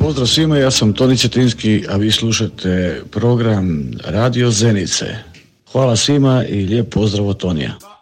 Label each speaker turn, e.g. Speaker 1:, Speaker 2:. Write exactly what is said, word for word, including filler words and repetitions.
Speaker 1: Pozdrav svima, ja sam Toni Cetinski, a vi slušate program Radio Zenice. Hvala svima i lijep pozdrav od Tonija.